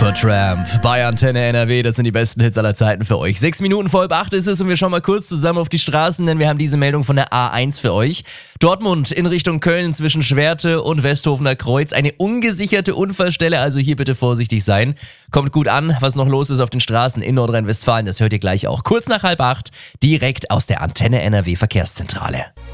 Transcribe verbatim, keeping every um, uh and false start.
Supertramp bei Antenne N R W, das sind die besten Hits aller Zeiten für euch. Sechs Minuten vor halb acht ist es und wir schauen mal kurz zusammen auf die Straßen, denn wir haben diese Meldung von der A eins für euch. Dortmund in Richtung Köln zwischen Schwerte und Westhofener Kreuz. Eine ungesicherte Unfallstelle, also hier bitte vorsichtig sein. Kommt gut an, was noch los ist auf den Straßen in Nordrhein-Westfalen, das hört ihr gleich auch. Kurz nach halb acht, direkt aus der Antenne N R W Verkehrszentrale.